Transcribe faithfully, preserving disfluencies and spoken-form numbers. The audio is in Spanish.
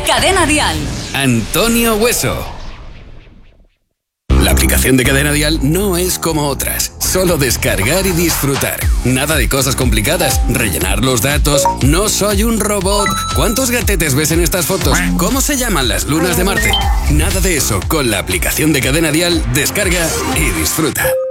Cadena Dial. Antonio Hueso. La aplicación de Cadena Dial no es como otras. Solo descargar y disfrutar. Nada de cosas complicadas. Rellenar los datos. No soy un robot. ¿Cuántos gatetes ves en estas fotos? ¿Cómo se llaman las lunas de Marte? Nada de eso. Con la aplicación de Cadena Dial, descarga y disfruta.